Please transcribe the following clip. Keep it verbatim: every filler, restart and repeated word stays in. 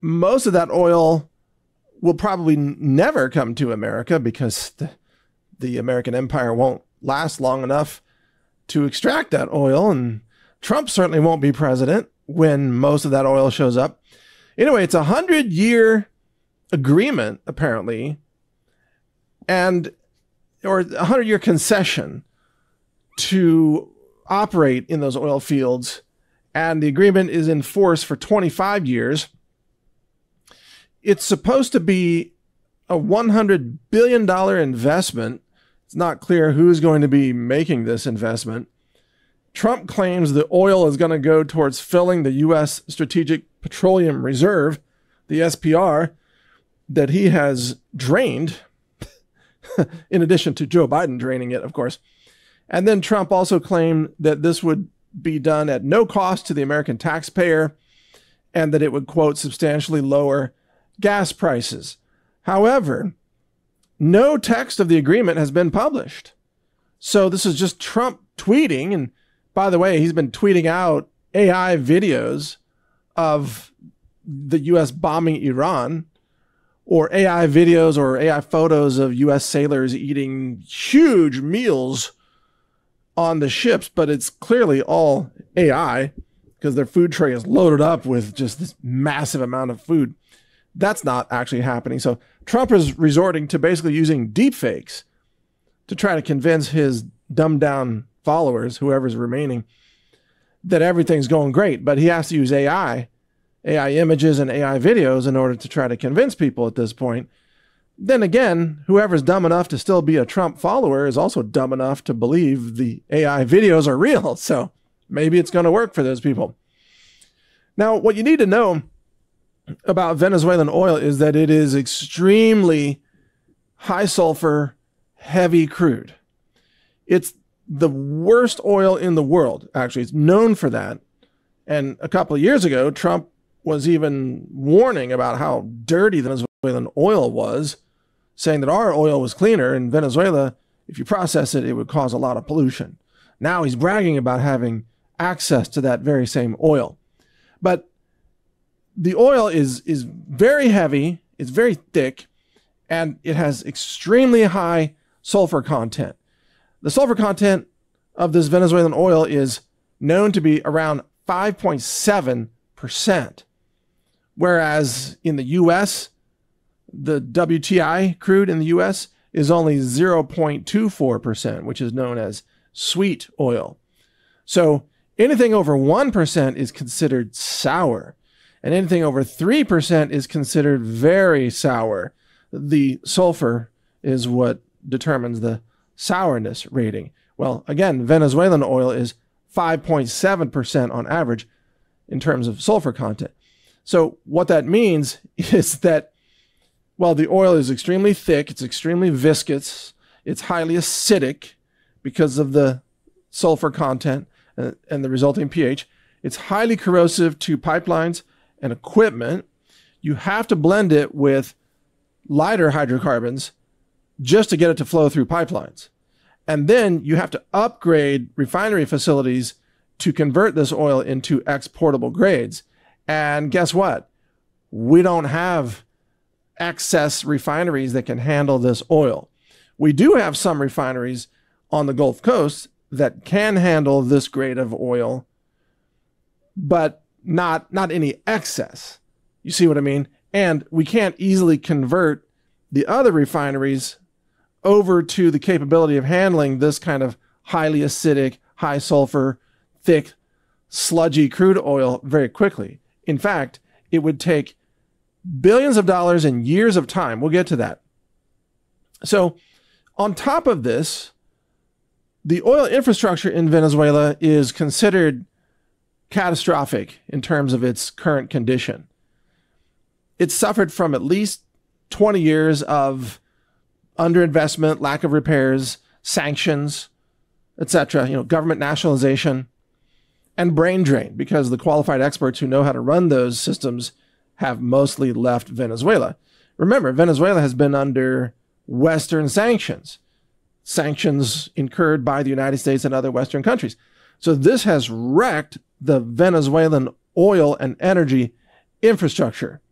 most of that oil will probably never come to America because the, the American empire won't last long enough to extract that oil, and Trump certainly won't be president when most of that oil shows up. Anyway, it's a hundred-year agreement, apparently, and or a hundred-year concession to operate in those oil fields, and the agreement is in force for twenty-five years. It's supposed to be a one hundred billion dollars investment. It's not clear who's going to be making this investment. Trump claims the oil is going to go towards filling the U S Strategic Petroleum Reserve, the S P R, that he has drained, in addition to Joe Biden draining it, of course. And then Trump also claimed that this would be done at no cost to the American taxpayer and that it would, quote, substantially lower gas prices. However, no text of the agreement has been published. So this is just Trump tweeting. And by the way, he's been tweeting out A I videos of the U S bombing Iran, or A I videos or A I photos of U S sailors eating huge meals on the ships, but it's clearly all A I because their food tray is loaded up with just this massive amount of food. That's not actually happening. So Trump is resorting to basically using deepfakes to try to convince his dumbed down followers, whoever's remaining, that everything's going great. But he has to use A I, A I images and A I videos in order to try to convince people at this point. Then again, whoever's dumb enough to still be a Trump follower is also dumb enough to believe the A I videos are real. So maybe it's going to work for those people. Now, what you need to know about Venezuelan oil is that it is extremely high sulfur, heavy crude. It's the worst oil in the world, actually. It's known for that. And a couple of years ago, Trump was even warning about how dirty the Venezuelan oil was, saying that our oil was cleaner. In Venezuela, if you process it, it would cause a lot of pollution. Now he's bragging about having access to that very same oil. But the oil is, is very heavy, it's very thick, and it has extremely high sulfur content. The sulfur content of this Venezuelan oil is known to be around five point seven percent, whereas in the U S, the W T I crude in the U S is only zero point two four percent, which is known as sweet oil. So anything over one percent is considered sour, and anything over three percent is considered very sour. The sulfur is what determines the sourness rating. Well, again, Venezuelan oil is five point seven percent on average in terms of sulfur content. So what that means is that, well, the oil is extremely thick, it's extremely viscous, it's highly acidic because of the sulfur content and, and the resulting pH. It's highly corrosive to pipelines and equipment. You have to blend it with lighter hydrocarbons just to get it to flow through pipelines. And then you have to upgrade refinery facilities to convert this oil into exportable grades. And guess what? We don't have excess refineries that can handle this oil. We do have some refineries on the Gulf Coast that can handle this grade of oil, but not, not any excess. You see what I mean? And we can't easily convert the other refineries over to the capability of handling this kind of highly acidic, high sulfur, thick, sludgy crude oil very quickly. In fact, it would take billions of dollars and years of time. We'll get to that. So on top of this, the oil infrastructure in Venezuela is considered catastrophic in terms of its current condition. It's suffered from at least twenty years of underinvestment, lack of repairs, sanctions, et cetera, you know, government nationalization, and brain drain, because the qualified experts who know how to run those systems have mostly left Venezuela. Remember, Venezuela has been under Western sanctions, sanctions incurred by the United States and other Western countries. So this has wrecked the Venezuelan oil and energy infrastructure.